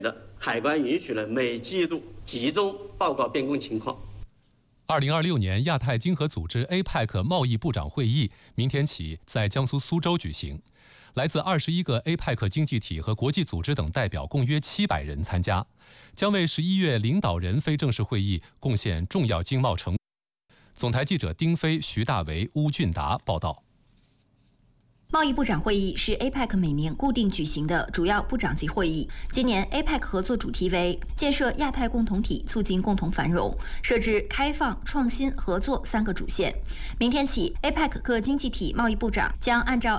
海关允许了每季度集中报告变更情况。 2026年亚太经合组织 APEC 贸易部长会议明天起在江苏苏州举行，来自21个 APEC 经济体和国际组织等代表共约700人参加，将为11月领导人非正式会议贡献重要经贸成果。总台记者丁飞、徐大为、邬俊达报道。 贸易部长会议是 APEC 每年固定举行的主要部长级会议。今年 APEC 合作主题为建设亚太共同体，促进共同繁荣，设置开放、创新、合作3个主线。明天起 ，APEC 各经济体贸易部长将按照